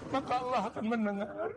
maka Allah akan mendengar.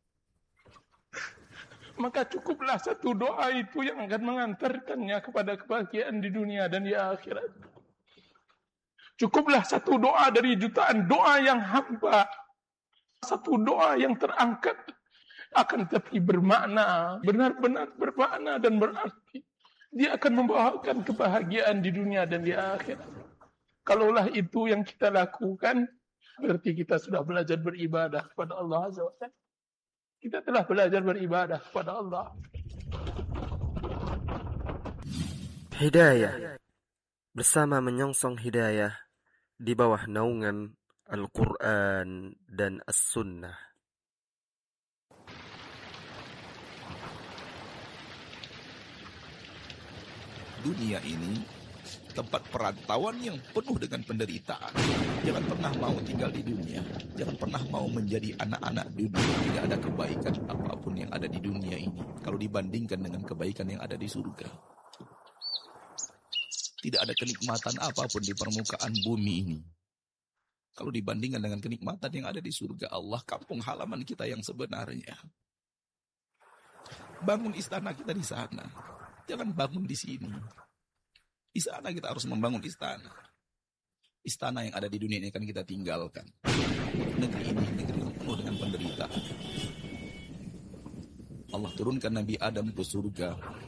Maka cukuplah satu doa itu yang akan mengantarkannya kepada kebahagiaan di dunia dan di akhirat. Cukuplah satu doa dari jutaan doa yang hamba. Satu doa yang terangkat akan tetapi bermakna, benar-benar bermakna dan berarti. Dia akan membawakan kebahagiaan di dunia dan di akhirat. Kalaulah itu yang kita lakukan, berarti kita sudah belajar beribadah kepada Allah Azza wa Jalla. Kita telah belajar beribadah kepada Allah. Hidayah bersama menyongsong hidayah di bawah naungan Al-Quran dan As-Sunnah. Dunia ini tempat perantauan yang penuh dengan penderitaan. Jangan pernah mau tinggal di dunia. Jangan pernah mau menjadi anak-anak dunia. Tidak ada kebaikan apapun yang ada di dunia ini kalau dibandingkan dengan kebaikan yang ada di surga. Tidak ada kenikmatan apapun di permukaan bumi ini kalau dibandingkan dengan kenikmatan yang ada di surga Allah, kampung halaman kita yang sebenarnya. Bangun istana kita di sana. Jangan bangun di sini. Di sana kita harus membangun istana. Istana yang ada di dunia ini akan kita tinggalkan. Negeri ini negeri yang penuh dengan penderitaan. Allah turunkan Nabi Adam ke surga